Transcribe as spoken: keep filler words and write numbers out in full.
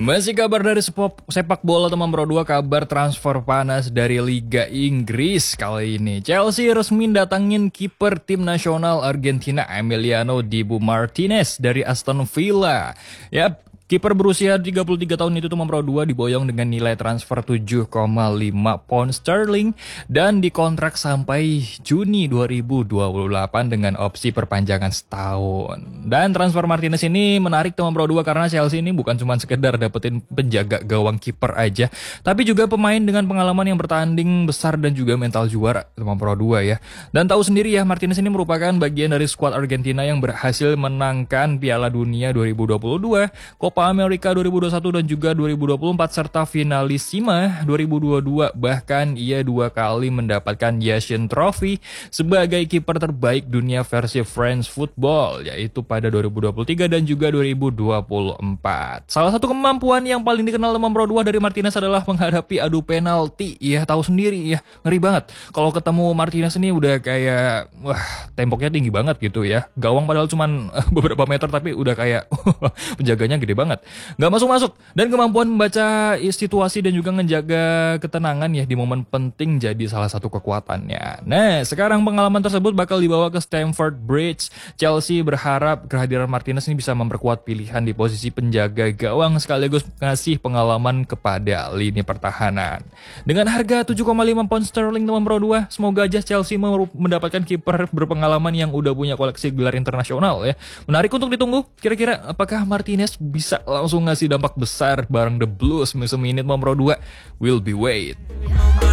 Masih kabar dari sepop, sepak bola teman Pro dua, kabar transfer panas dari Liga Inggris kali ini. Chelsea resmi datangin kiper tim nasional Argentina Emiliano Dibu Martinez dari Aston Villa. Yap, kiper berusia tiga puluh tiga tahun itu teman Pro dua diboyong dengan nilai transfer tujuh koma lima pound sterling dan dikontrak sampai Juni dua ribu dua puluh delapan dengan opsi perpanjangan setahun. Dan transfer Martinez ini menarik teman Pro dua karena Chelsea ini bukan cuma sekedar dapetin penjaga gawang kiper aja, tapi juga pemain dengan pengalaman yang bertanding besar dan juga mental juara teman Pro dua ya. Dan tahu sendiri ya, Martinez ini merupakan bagian dari skuad Argentina yang berhasil menangkan Piala Dunia dua ribu dua puluh dua, Copa America dua ribu dua puluh satu dan juga dua ribu dua puluh empat serta finalisima dua ribu dua puluh dua. Bahkan ia dua kali mendapatkan Yashin Trophy sebagai kiper terbaik dunia versi French Football, yaitu pada dua ribu dua puluh tiga dan juga dua ribu dua puluh empat. Salah satu kemampuan yang paling dikenal teman Pro dua dari Martinez adalah menghadapi adu penalti. Ya tahu sendiri ya, ngeri banget. Kalau ketemu Martinez ini udah kayak wah, temboknya tinggi banget gitu ya. Gawang padahal cuman beberapa meter tapi udah kayak penjaganya gede banget. Gak masuk-masuk. Dan kemampuan membaca situasi dan juga menjaga ketenangan ya di momen penting jadi salah satu kekuatannya. Nah, sekarang pengalaman tersebut bakal dibawa ke Stamford Bridge. Chelsea berharap kehadiran Martinez ini bisa memperkuat pilihan di posisi penjaga gawang sekaligus ngasih pengalaman kepada lini pertahanan. Dengan harga tujuh koma lima pound sterling teman Pro dua, semoga aja Chelsea mendapatkan kiper berpengalaman yang udah punya koleksi gelar internasional ya. Menarik untuk ditunggu. Kira-kira apakah Martinez bisa langsung ngasih dampak besar bareng The Blues musim ini teman Pro dua? Will be wait.